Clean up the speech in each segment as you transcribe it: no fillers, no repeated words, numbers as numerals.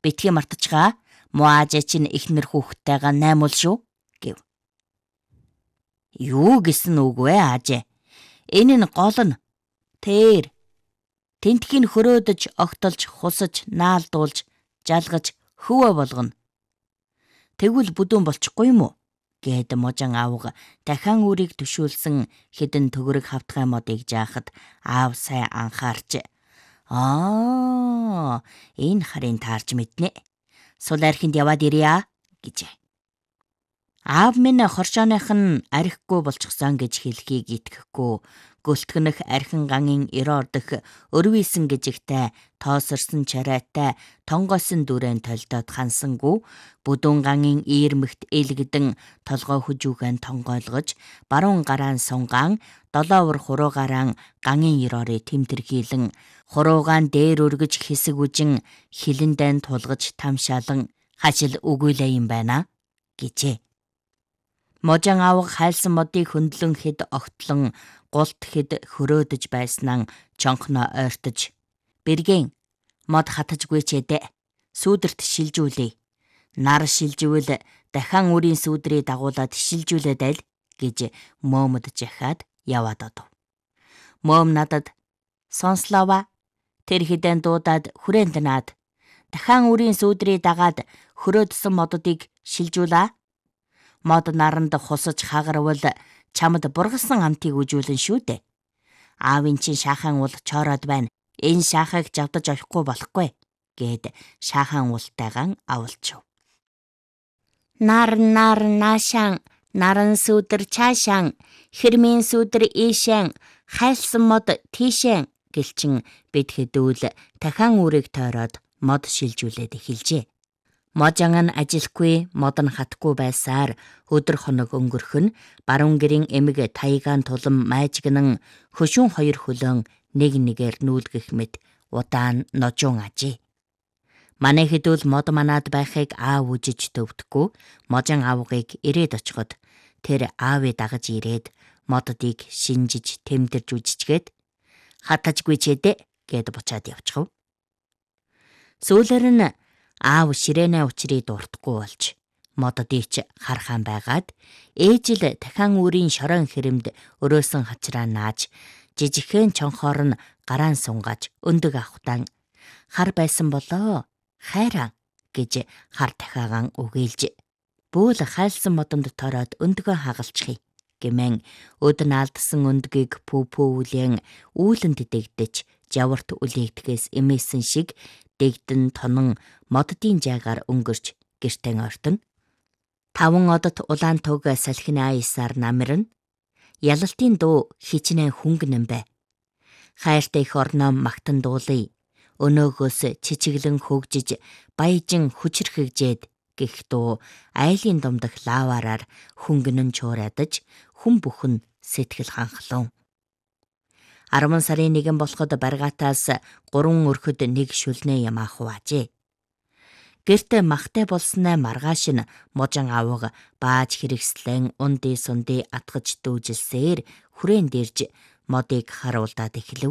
Битгий мартчихаа. Муу аажаа чинь ихнэр хүүхдтэйгээ 8 ул шүү гэв. Юу гэсэн үг вэ аажээ? Энэ нь гол нь тэр тентхийн хөрөөдөж, огтолж, хусаж, наалдуулж, жалгаж, хөвөө болгоно. Тэгвэл бүдүүн болчихгүй юм уу? Гээд можон аавга дахин үрийг төшөөлсөн хэдэн төгрөг хавтгай модыг жаахад аав сайн анхаарч энэ харин таарч мэднэ. Сул архинд яваад ирье гэжээ. Аав минь хоршооных нь архихгүй болчихсон гэж хэлхийг итгэхгүй гөлтгөнөх архин гангийн 90 ордох өрвийсэн гжигтэй тоосорсон чарайтай тонгоосон дүрээн толдоод хансангүй бүдүүн гангийн ийрмэгт элгдэн толгой хүжүүгэн тонгойлгож баруун гараан сунгаан долоовор хуруугаараа гангийн 90-орыг тэмтэрхийлэн хуруугаан дээр өргөж хэсэг үжин хилэндэн тулгаж тамшаалан хашил өгүүлээ юм байна гэжээ. Можон аавга хайлсан модыг хөндлөн хэд огтлон гулт хэд хөрөөдөж байснаа чонхноо ойртож бэргэн мод хатажгүй ч эдэ сүүдэрт шилжүүлээ. Нар шилжвэл дахин үрийн сүүдрийг дагуулад шилжүүлээд аль гэж мөөмөд жахаад яваад одов. Мөөм надад сонслова тэр хідэн дуудаад хүрээнд наад дахин үрийн сүүдрийг дагаад хөрөөдсөн модуудыг шилжүүлээ. Мод наранд хусаж хагарвал чамд бургасан амтыг үжүүлэн шүү дээ. Аавын чинь шаахан уул чороод байна. Энэ шаахыг жавдаж олохгүй болохгүй гэд шаахан уултайгаан авалчив. Нар наашаан наран сүдэр чаашаан хэрмийн сүдэр ийшэн хайлсан мод тийшэн гэлчин бид хэдүүл дахин үрийг тойроод мод шилжүүлээд эхэлжээ. Можон нь ажилгүй, мод нь хатгүй байсаар өдөр хоног өнгөрөх нь баруун гэрийн эмэг таягаан тулам майжгнан хөшүүн хоёр хөлөөн нэг нэгээр нүүлгэх мэт удаан ножуун ажээ. Манай хэдүүл мод манаад байхыг аав үжиж төвдөггүй можон аавгыг ирээд очиход тэр аавыг дагаж ирээд моддыг шинжиж тэмдэрж үжичгээд хатажгүй ч эдэ гэд буцаад явчихв. Сүүлээр нь аав ширээнэ учрыг дуртахгүй болж моддыг харахаан байгаад ээж л дахин үрийн шорон хэрэмд өрөөсөн хачраа нааж жижигхэн чонхоор нь гараан сунгааж өндөг авахтан хар байсан болоо хайраа гэж хар дахиагаан үгээлж бүүл хайлсан модонд тороод өндгөө хагалчихъя гэмэн өдөн алдсан өндгийг пүүпүүлэн үүлэнд дэгдэж жаварт үлээгдэхээс эмээсэн шиг дэгдэн тонон моддын жаагаар өнгөрч гэртэн ортон. 5 одод улаан туг салхины аясаар намирна. Ялалтын дуу хичнээн хүнгэнэн бай. Хайртай их орноо магтан дуулъя. Өнөөгөөс чичиглэн хөгжиж баяжин хүчрхэгжээд гэх дуу айлын домдох лаваараар хүнгэнэн чуураадаж хүн бүхэн сэтгэл ханхлав. 10 сарын 1 болоход баргаатаас 3 өрхөд нэг шүлнэ юм ахуажээ. Гэртээ махтай болсноо маргааш нь можон аавга бааж хэрэгслэн унди сунди атгаж дүүжилсээр хүрээн дэрж модыг харуулдаад эхлэв.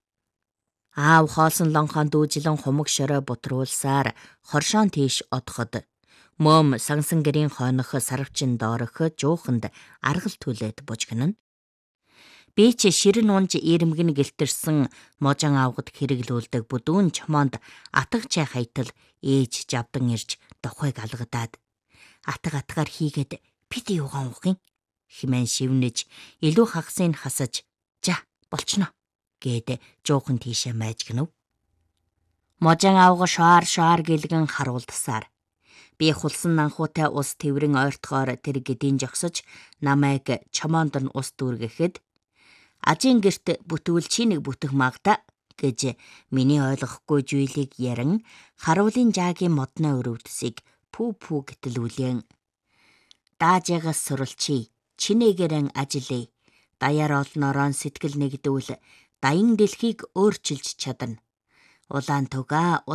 Аав хоосон лонхон дүүжилэн хумаг шорой бутруулсаар хоршоон тийш одоход мөм сансан гэрийн хойнох сарвчин доорох жууханд аргал түлээд бужигнана. Би ч ширэн унж ирэмгэн гэлтэрсэн можон аавгад хэрэглүүлдэг бүдүүн чомоонд атга чай хайтал ээж жавдан ирж дохойг алгадаад атгаар хийгээд бид юугаан ухын хэмээн шивнэж илүү хагасыг хасаж за болчихно гээд жуухан тийшээ майжгнав. Можон аавга шаар гэлгэн харуулдсаар би хулсан нанхуутай ус тэврэн ойртохоор тэр гэдийн жогсож намайг чомоонд нь ус дүүргэхэд ажийн гэрт бүтвэл чи нэг бүтэх магада гэж миний ойлгохгүй зүйлийг яран харуулын жаагийн модны өрөвдсийг пүү гэтэлүүлэн даажагаас суралчи чинээгэрэн ажиллая даяар олноороо сэтгэл нэгдвэл даян дэлхийг өөрчилж чадна. Улаан туг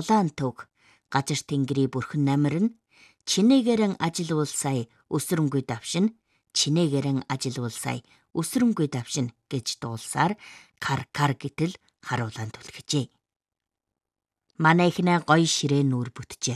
газар тэнгэрийн бүрхэн намирна чинээгэрэн ажилуулсай өсрөнгөө давшин чинээгэрэн ажилуулсай өсрөнгөө давшин гэж дуулсаар кар гэтэл харуулан түлхэжээ. Манай ихнээ гоё ширээ нүүр бүтжээ.